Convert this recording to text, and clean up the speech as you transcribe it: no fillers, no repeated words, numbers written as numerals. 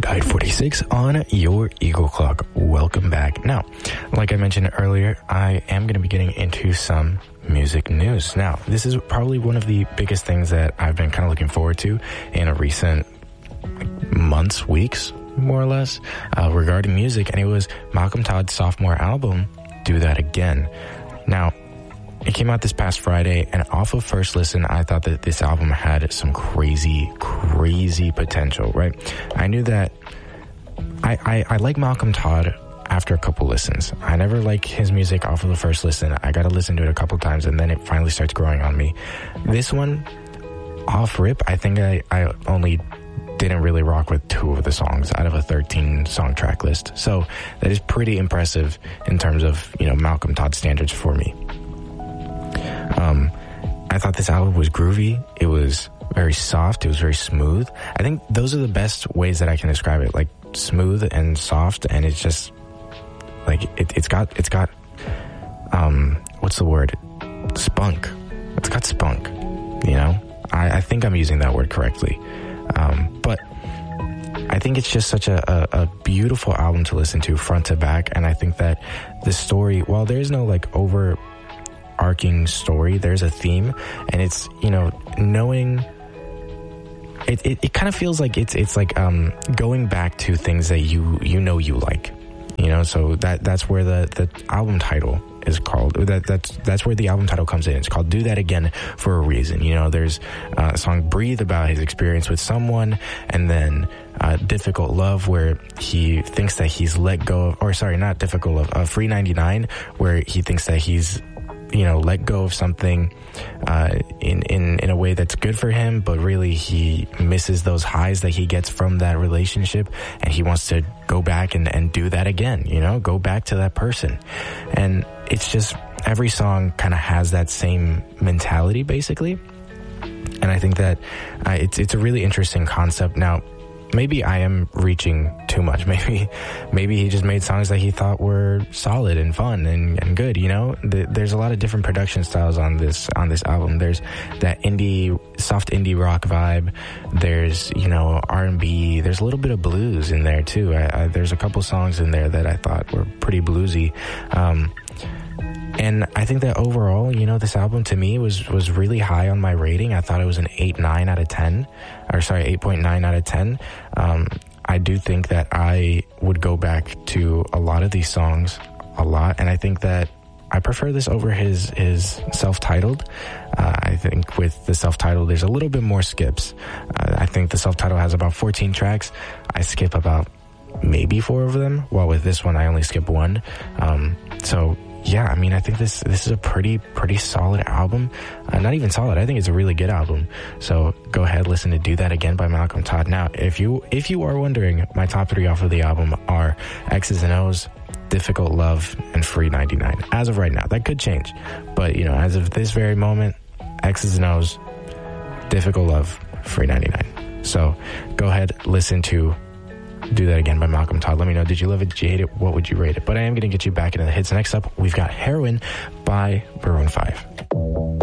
46 on your Eagle Clock. Welcome back. Now, like I mentioned earlier, I am going to be getting into some music news. Now, this is probably one of the biggest things that I've been kind of looking forward to in a recent months, weeks, more or less, regarding music, and it was Malcolm Todd's sophomore album, Do That Again. Now, it came out this past Friday, and off of first listen, I thought that this album had some crazy potential, right? I knew that I like Malcolm Todd after a couple listens. I never like his music off of the first listen. I got to listen to it a couple times, and then it finally starts growing on me. This one, off rip, I think I only didn't really rock with 2 of the songs out of a 13-song track list. So that is pretty impressive in terms of, Malcolm Todd standards for me. I thought this album was groovy. It was very soft. It was very smooth. I think those are the best ways that I can describe it, like smooth and soft, and it's just like it's got what's the word? Spunk. It's got spunk. I think I'm using that word correctly. But I think it's just such a beautiful album to listen to front to back, and I think that the story, while there's no overarching story, there's a theme, and it's knowing it kind of feels like it's like going back to things that you like, so that's where the album title is called. That's where the album title comes in. It's called Do That Again for a reason. There's a song Breathe about his experience with someone, and then Difficult Love, where he thinks that he's let go of, or sorry, not Difficult Love, Free 99, where he thinks that he's let go of something in a way that's good for him, but really he misses those highs that he gets from that relationship, and he wants to go back and do that again, go back to that person. And it's just, every song kind of has that same mentality, basically. And I think that it's a really interesting concept. Now, maybe I am reaching too much. Maybe he just made songs that he thought were solid and fun and good. There's a lot of different production styles on this album. There's that soft indie rock vibe. There's R&B. There's a little bit of blues in there too. There's a couple songs in there that I thought were pretty bluesy. And I think that overall, this album to me was really high on my rating. I thought it was an 8.9 out of 10. Or sorry, 8.9 out of 10. I do think that I would go back to a lot of these songs a lot. And I think that I prefer this over his self-titled. I think with the self-titled, there's a little bit more skips. I think the self-titled has about 14 tracks. I skip about maybe 4 of them, while with this one, I only skip 1. So yeah, I think this is a pretty solid album. Not even solid. I think it's a really good album. So go ahead, listen to Do That Again by Malcolm Todd. Now, if you are wondering, my top 3 off of the album are X's and O's, Difficult Love, and Free 99. As of right now, that could change. But, as of this very moment, X's and O's, Difficult Love, Free 99. So go ahead, listen to Do That Again by Malcolm Todd. Let me know, did you love it? Did you hate it? What would you rate it? But I am going to get you back into the hits. Next up, we've got Heroin by Maroon 5.